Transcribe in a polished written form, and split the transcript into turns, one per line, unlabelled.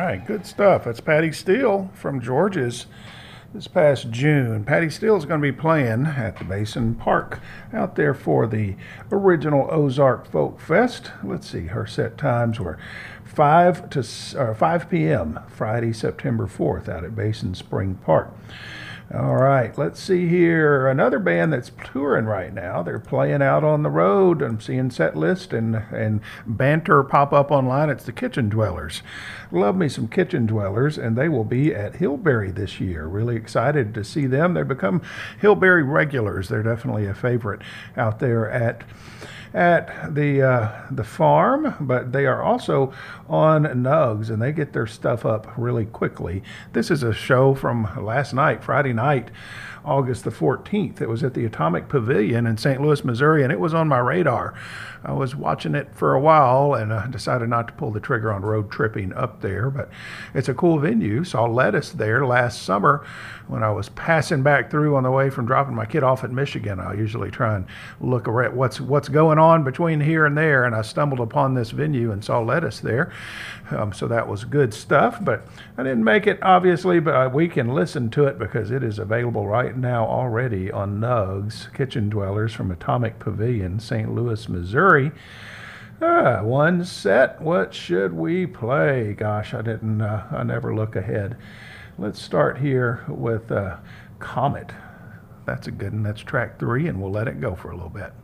right, good stuff. That's Patty Steele from George's this past June. Patty Steele is going to be playing at the Basin Park out there for the original Ozark Folk Fest. Let's see, her set times were 5 p.m. Friday, September 4th out at Basin Spring Park. All right, let's see here. Another band that's touring right now. They're playing out on the road. I'm seeing set list and banter pop up online. It's the Kitchen Dwellers. Love me some Kitchen Dwellers, and they will be at Hillberry this year. Really excited to see them. They've become Hillberry regulars. They're definitely a favorite out there at the farm, but they are also on Nugs, and they get their stuff up really quickly. This is a show from last night, Friday night, August the 14th. It was at the Atomic Pavilion in St. Louis, Missouri, and it was on my radar. I was watching it for a while and decided not to pull the trigger on road tripping up there, but it's a cool venue. Saw Lettuce there last summer when I was passing back through on the way from dropping my kid off at Michigan. I usually try and look at what's going on between here and there, and I stumbled upon this venue and saw Lettuce there. So that was good stuff, but I didn't make it, obviously, but we can listen to it because it is available right now already on Nugs, Kitchen Dwellers from Atomic Pavilion, St. Louis, Missouri. One set. What should we play? Gosh, I never look ahead. Let's start here with Comet. That's a good one. That's track 3, and we'll let it go for a little bit.